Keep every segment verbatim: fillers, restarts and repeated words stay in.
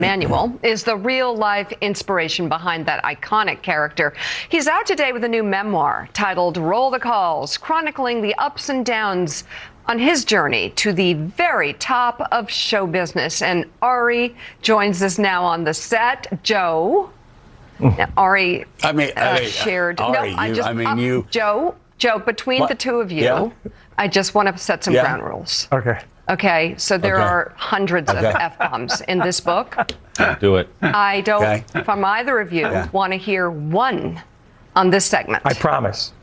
Manuel is the real-life inspiration behind that iconic character. He's out today with a new memoir titled Roll the Calls, chronicling the ups and downs on his journey to the very top of show business. And Ari joins us now on the set. Joe, now, Ari I mean, uh, I mean shared. Ari, no, I you, just. I mean, uh, you. Joe, Joe, between What? the two of you, Yeah. I just want to set some Yeah. ground rules. Okay. Okay, so there Okay. are hundreds Okay. of F-bombs in this book. Do it. I don't, Okay. from either of you, Yeah. want to hear one on this segment. I promise.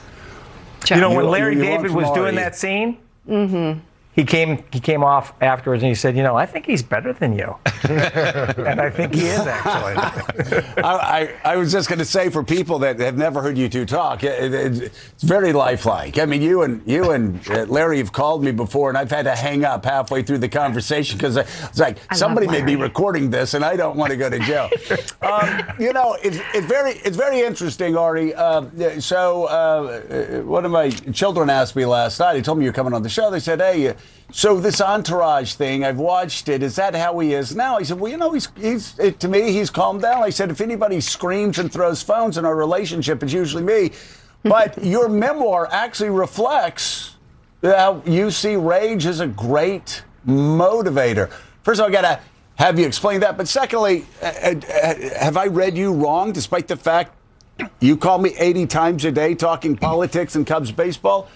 Joe. You know, when You- Larry you want David from was doing Ari. that scine, mm-hmm. he came he came off afterwards and he said, you know, I think he's better than you. And I think he is, actually. I, I, I was just going to say, for people that have never heard you two talk, it, it, it's very lifelike. I mean, you and you and uh, Larry have called me before, and I've had to hang up halfway through the conversation because it's like I somebody love may be Larry. recording this, and I don't want to go to jail. um, you know, it's, it's very it's very interesting, Ari. Uh, so uh, one of my children asked me last night. He told me you're coming on the show. They said, "Hey, uh, so this Entourage thing, I've watched it. Is that how he is now?" I said, "Well, you know, he's he's it, to me, he's calmed down." I said, "If anybody screams and throws phones in our relationship, it's usually me." But your memoir actually reflects how you see rage as a great motivator. First of all, I got to have you explain that. But secondly, uh, uh, have I read you wrong, despite the fact you call me eighty times a day talking politics and Cubs baseball?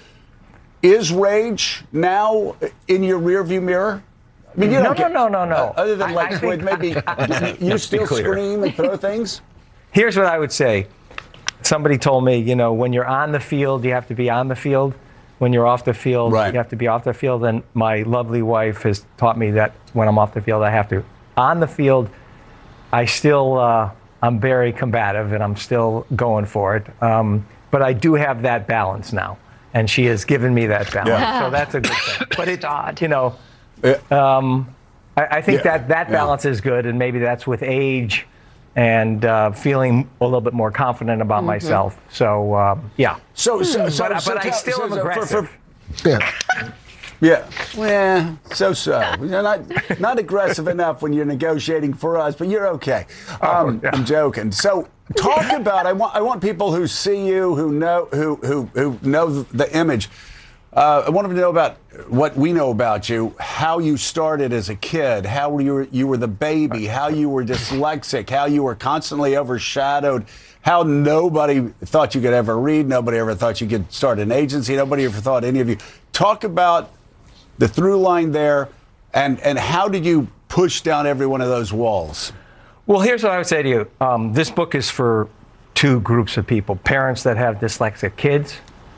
Is rage now in your rearview mirror? I mean, you No, don't no, get- no, no, no. uh, other than I- like I think- with maybe you still clear. scream and throw things. Here's what I would say. Somebody told me, you know, when you're on the field, you have to be on the field. When you're off the field, Right. you have to be off the field. And my lovely wife has taught me that when I'm off the field, I have to. On the field, I still, uh, I'm very combative and I'm still going for it. Um, but I do have that balance now. And she has given me that balance. Yeah. So that's a good thing. But it, Odd. you know, Yeah. um, I, I think Yeah. that that Yeah. balance is good. And maybe that's with age and uh, feeling a little bit more confident about myself. So, um, yeah. So, so, so, But- so but I tell- still so- am so for- aggressive. for- Yeah. Yeah, well, so so. You're not not aggressive enough when you're negotiating for us, but you're okay. Um, yeah. I'm joking. So, talk about. I want I want people who see you, who know who who who know the image. Uh, I want them to know about what we know about you, how you started as a kid, how you were, you were the baby, how you were dyslexic, how you were constantly overshadowed, how nobody thought you could ever read, nobody ever thought you could start an agency, nobody ever thought any of you. Talk about the through line there, and, and how did you push down every one of those walls? Well, here's what I would say to you. Um, this book is for two groups of people, parents that have dyslexic kids.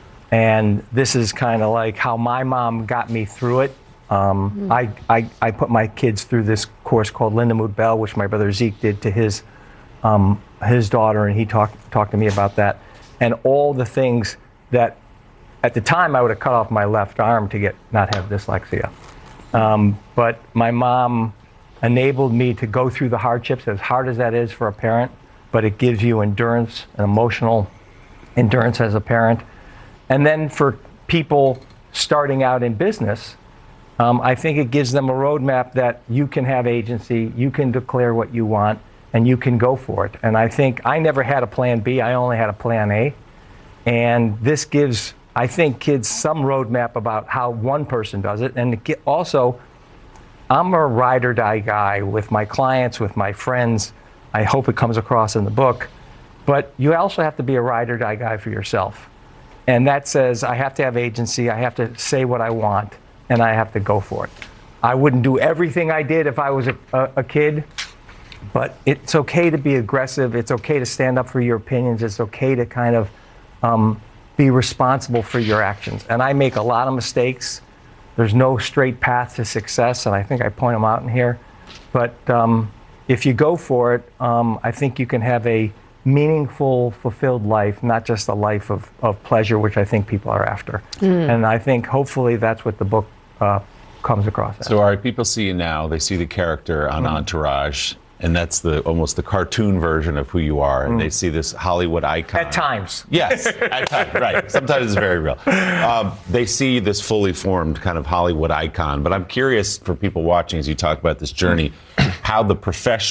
And this is kind of like how my mom got me through it. Um, I, I, I put my kids through this course called Lindamood Bell, which my brother Zeke did to his, um, his daughter, and he talked, talked to me about that. And all the things that, at the time, I would have cut off my left arm to get not have dyslexia. Um, but my mom enabled me to go through the hardships, as hard as that is for a parent, but it gives you endurance and emotional endurance as a parent. And then for people starting out in business, um, I think it gives them a roadmap that you can have agency, you can declare what you want, and you can go for it. And I think I never had a plan B, I only had a plan A. And this gives, I think, kids some roadmap about how one person does it. And it get, also, I'm a ride or die guy with my clients, with my friends. I hope it comes across in the book. But you also have to be a ride or die guy for yourself. And that says I have to have agency, I have to say what I want, and I have to go for it. I wouldn't do everything I did if I was a, a, a kid, but it's okay to be aggressive. It's okay to stand up for your opinions. It's okay to kind of um, be responsible for your actions. And I make a lot of mistakes. There's no straight path to success, and I think I point them out in here. But um, if you go for it, um, I think you can have a meaningful, fulfilled life, not just a life of, of pleasure, which I think people are after. Mm. And I think hopefully that's what the book uh, comes across as. So, Ari, people see you now, they see the character on mm. Entourage, and that's the almost the cartoon version of who you are, and mm. they see this Hollywood icon. At times. Yes, at times, right. Sometimes it's very real. Um, they see this fully formed kind of Hollywood icon, but I'm curious for people watching as you talk about this journey, how how the profession